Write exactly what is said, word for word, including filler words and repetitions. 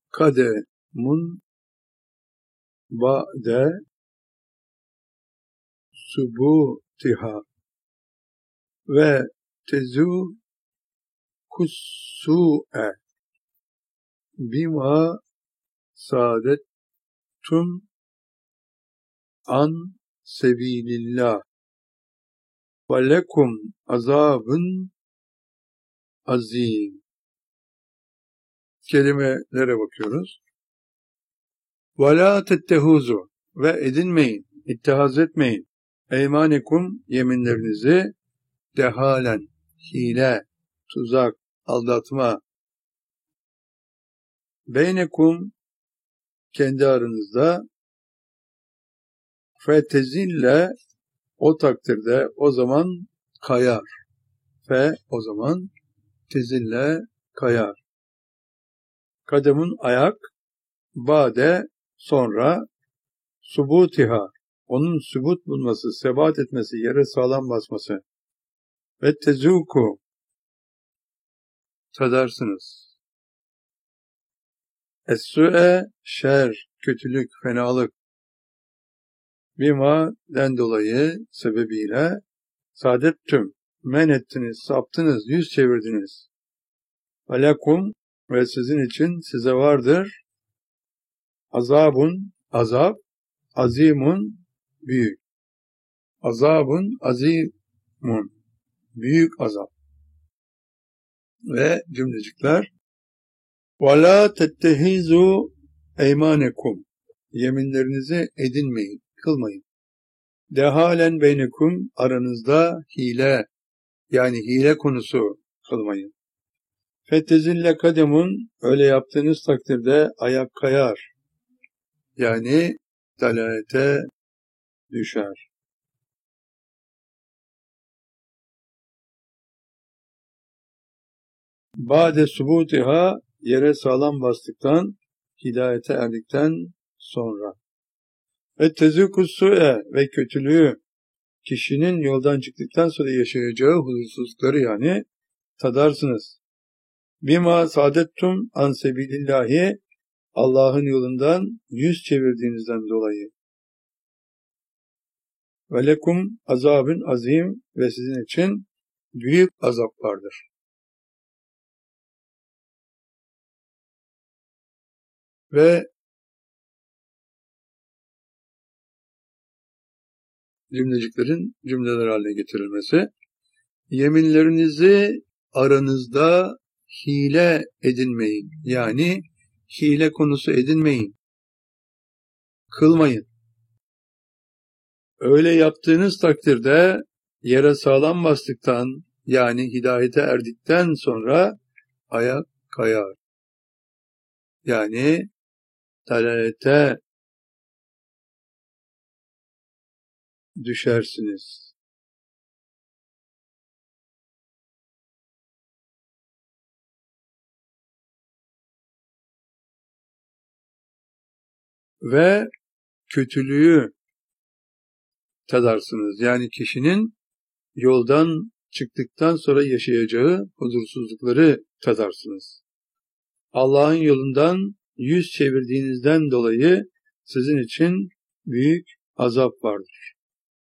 kademun ba'de subutiha ve tezu kussu'e bima saadettum an sebilillah ve lekum azabun azim. Kelimelere bakıyoruz. Ve la tettehuzu ve edinmeyin, ittihaz etmeyin. Eymanekum yeminlerinizi dehalen, hile, tuzak, aldatma. Beynekum kendi aranızda fetezille o takdirde o zaman kayar. Fe o zaman tezille kayar. Kademun ayak, bade sonra, subutiha onun sübut bulması, sebat etmesi, yere sağlam basması. Ve tezuku tadarsınız. Es-su'e şer, kötülük, fenalık. Bima'den dolayı sebebiyle saadettüm, men ettiniz, saptınız, yüz çevirdiniz. Alekum ve sizin için size vardır azabun, azap, azimun, büyük. Azabun, azimun, büyük azap. Ve cümlecikler وَلَا تَتَّهِزُوا اَيْمَانَكُمْ yeminlerinizi edinmeyin, kılmayın. Dehalen beynekum aranızda hile, yani hile konusu kılmayın. Fettezille kademun öyle yaptığınız takdirde ayak kayar, yani dalalete düşer. Ba'de subutiha yere sağlam bastıktan, hidayete erdikten sonra. Ve tezukus su'e ve kötülüğü kişinin yoldan çıktıktan sonra yaşayacağı huzursuzlukları yani tadarsınız. Bima saadettum an sebilillahi Allah'ın yolundan yüz çevirdiğinizden dolayı. Ve lekum azabun azim ve sizin için büyük azap vardır. Ve cümleciklerin cümleler haline getirilmesi. Yeminlerinizi aranızda hile edinmeyin. Yani hile konusu edinmeyin. Kılmayın. Öyle yaptığınız takdirde yere sağlam bastıktan yani hidayete erdikten sonra ayak kayar. Yani dalalete düşersiniz. Ve kötülüğü tadarsınız. Yani kişinin yoldan çıktıktan sonra yaşayacağı huzursuzlukları tadarsınız. Allah'ın yolundan yüz çevirdiğinizden dolayı sizin için büyük azap vardır.